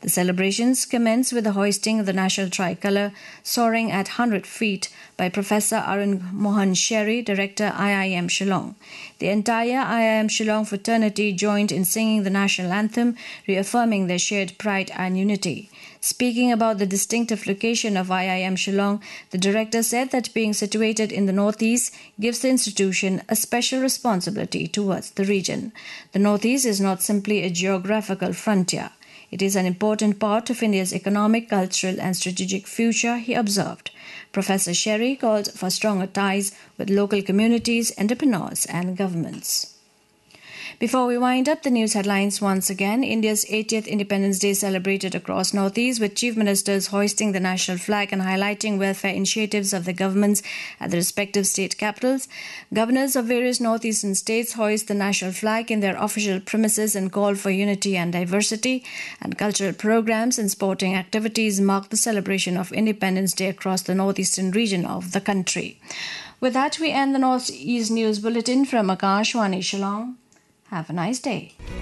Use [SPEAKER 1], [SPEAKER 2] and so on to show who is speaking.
[SPEAKER 1] The celebrations commence with the hoisting of the national tricolour, soaring at 100 feet, by Professor Arun Mohan Sherry, Director IIM Shillong. The entire IIM Shillong fraternity joined in singing the national anthem, reaffirming their shared pride and unity. Speaking about the distinctive location of IIM Shillong, the director said that being situated in the northeast gives the institution a special responsibility towards the region. The northeast is not simply a geographical frontier. It is an important part of India's economic, cultural and strategic future, he observed. Professor Sherry called for stronger ties with local communities, entrepreneurs and governments. Before we wind up the news headlines once again, India's 80th Independence Day celebrated across Northeast with chief ministers hoisting the national flag and highlighting welfare initiatives of the governments at the respective state capitals. Governors of various northeastern states hoist the national flag in their official premises and call for unity and diversity. And cultural programs and sporting activities mark the celebration of Independence Day across the northeastern region of the country. With that, we end the Northeast News Bulletin from Akashwani Shillong. Have a nice day.